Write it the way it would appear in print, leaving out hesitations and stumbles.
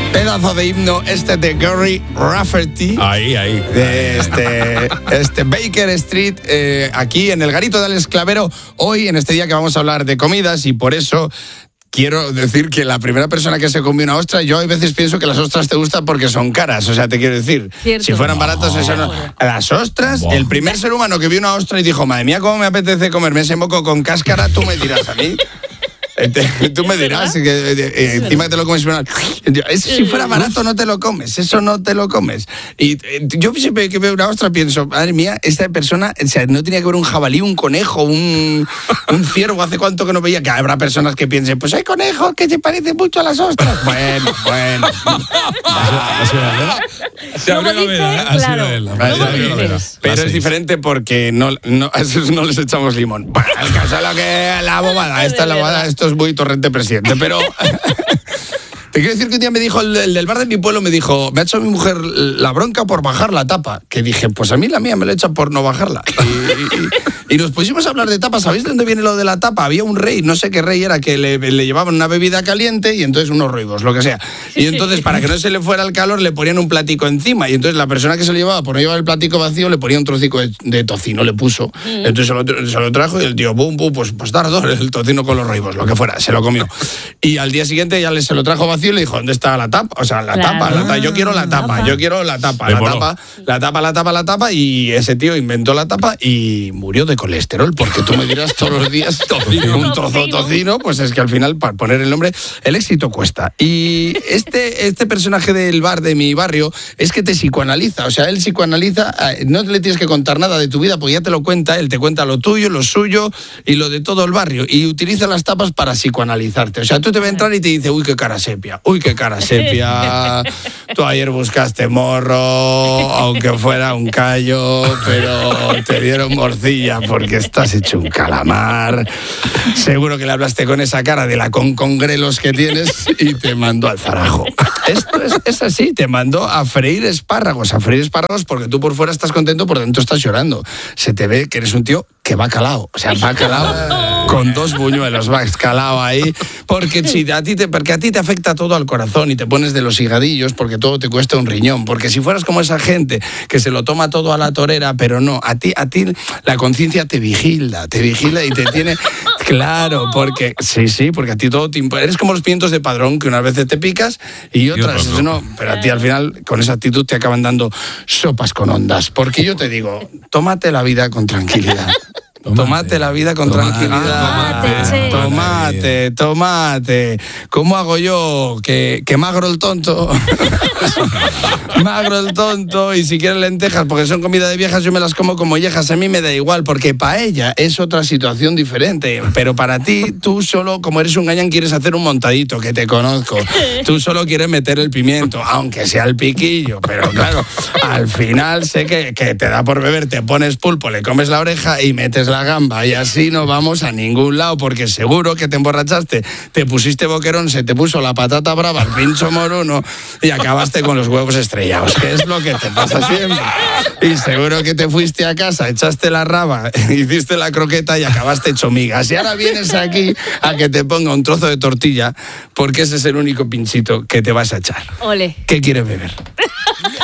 Pedazo de himno de Gary Rafferty. Ahí. De este Baker Street, aquí en el Garito de Alex Clavero, hoy en este día que vamos a hablar de comidas, y por eso quiero decir que la primera persona que se comió una ostra, yo a veces pienso que las ostras te gustan porque son caras, o sea, te quiero decir, Cierto. Si fueran baratas, eso no. Las ostras, el primer ser humano que vio una ostra y dijo, madre mía, cómo me apetece comerme ese moco con cáscara, tú me dirás a mí. Tú me dirás que encima que te lo comes, si fuera barato no te lo comes, eso no te lo comes. Y yo siempre que veo una ostra pienso, madre mía, esta persona, o sea, no tenía que ver un jabalí, un conejo, un ciervo, hace cuánto que no veía, que habrá personas que piensen, pues hay conejos que se parecen mucho a las ostras. Bueno. Pero es diferente porque no a esos no les echamos limón. Bueno, el caso es lo que la bobada, esta es la bobada, esto es muy torrente presidente, pero te quiero decir que un día me dijo el del bar de mi pueblo, me ha hecho mi mujer la bronca por bajar la tapa, que dije, pues a mí la mía me la echa por no bajarla. Y nos pusimos a hablar de tapas. ¿Sabéis de dónde viene lo de la tapa? Había un rey, no sé qué rey era, que le llevaban una bebida caliente y entonces unos ruibos, lo que sea. Y entonces, para que no se le fuera el calor, le ponían un platico encima. Y entonces la persona que se lo llevaba, por no llevar el platico vacío, le ponía un trocico de tocino, le puso. Entonces se lo trajo y el tío, pues tardó el tocino con los ruibos, lo que fuera, se lo comió. Y al día siguiente ya se lo trajo vacío y le dijo, ¿dónde está la tapa? O sea, la tapa, yo quiero la tapa, la tapa, y ese tío inventó la tapa y murió de colesterol, porque tú me dirás todos los días un trozo de tocino, pues es que al final, para poner el nombre, el éxito cuesta. Y este personaje del bar de mi barrio es que te psicoanaliza, o sea, él psicoanaliza, no le tienes que contar nada de tu vida, porque ya te lo cuenta, él te cuenta lo tuyo, lo suyo y lo de todo el barrio, y utiliza las tapas para psicoanalizarte. O sea, tú te vas a entrar y te dice, uy, qué cara sepia, tú ayer buscaste morro, aunque fuera un callo, pero te dieron morcilla porque estás hecho un calamar. Seguro que le hablaste con esa cara de la con grelos que tienes y te mandó al zarajo. Esto es así, te mandó a freír espárragos porque tú por fuera estás contento, por dentro estás llorando. Se te ve que eres un tío que va calado, o sea, va calado con 2 buñuelos, va calado ahí, porque a ti te afecta todo al corazón y te pones de los higadillos porque todo te cuesta un riñón, porque si fueras como esa gente que se lo toma todo a la torera, pero no, a ti la conciencia te vigila y te tiene claro, porque porque a ti todo te importa. Eres como los pimientos de Padrón, que unas veces te picas y otras no, pero a ti al final con esa actitud te acaban dando sopas con ondas, porque yo te digo, tómate la vida con tranquilidad. Tómate la vida con tranquilidad. Tómate. ¿Cómo hago yo? Que magro el tonto. Magro el tonto, y si quieres lentejas, porque son comida de viejas, yo me las como como viejas. A mí me da igual, porque para ella es otra situación diferente. Pero para ti, tú solo, como eres un gañán, quieres hacer un montadito, que te conozco. Tú solo quieres meter el pimiento, aunque sea el piquillo. Pero claro, al final sé que te da por beber, te pones pulpo, le comes la oreja y metes la gamba, y así no vamos a ningún lado, porque seguro que te emborrachaste, te pusiste boquerón, se te puso la patata brava, el pincho moruno, y acabaste con los huevos estrellados, que es lo que te pasa siempre. Y seguro que te fuiste a casa, echaste la raba, hiciste la croqueta y acabaste hecho migas. Y ahora vienes aquí a que te ponga un trozo de tortilla, porque ese es el único pinchito que te vas a echar. Ole. ¿Qué quieres beber?